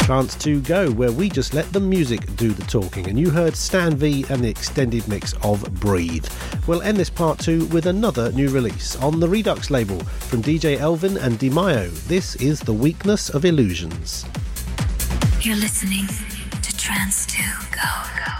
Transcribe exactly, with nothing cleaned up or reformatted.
Trance to Go, where we just let the music do the talking, and you heard Stan V and the extended mix of Breathe. We'll end this part two with another new release on the Redux label from D J Elvin and DiMaio. This is The Weakness of Illusions. You're listening to Trance to Go. Go.